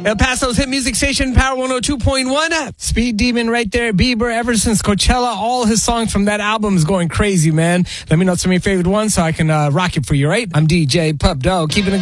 El Paso's hit music station, Power 102.1. Speed Demon right there. Bieber, ever since Coachella, all his songs from that album is going crazy, man. Let me know some of your favorite ones so I can rock it for you, right? I'm DJ Pup Dog. Keeping it